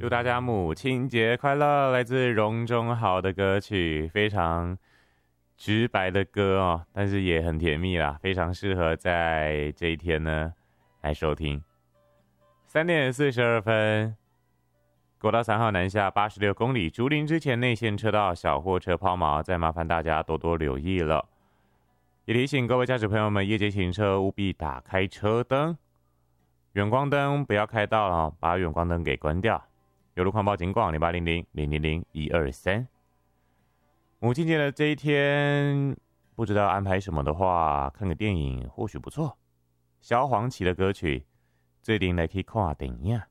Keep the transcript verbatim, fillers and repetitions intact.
祝大家母亲节快乐！来自荣中豪的歌曲，非常直白的歌哦，但是也很甜蜜啦，非常适合在这一天呢来收听。三点四十二分，国道三号南下八十六公里，竹林之前内线车道小货车抛锚，再麻烦大家多多留意了。也提醒各位驾驶朋友们，夜间行车务必打开车灯，远光灯不要开到了，把远光灯给关掉。有路况报警广零八零零零零零一二三。母亲节的这一天，不知道安排什么的话，看个电影或许不错。萧煌奇的歌曲，最近来去看电影。